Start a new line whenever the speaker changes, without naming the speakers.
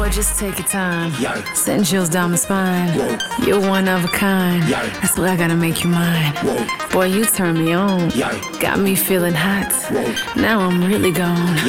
Boy, just take your time.
Yikes.
Sending chills down my spine.
Whoa.
You're one of a kind.
Yikes.
That's why I gotta make you mine.
Whoa.
Boy, you turn me on.
Yikes.
Got me feeling hot.
Whoa.
Now I'm really gone.